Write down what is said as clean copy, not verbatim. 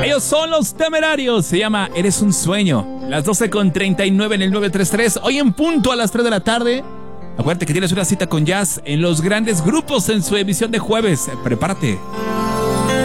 Ellos son Los Temerarios. Se llama Eres un Sueño. Las 12:39 en el 933. Hoy en punto a las 3 de la tarde. Acuérdate que tienes una cita con Jazz en Los Grandes Grupos en su emisión de jueves. Prepárate.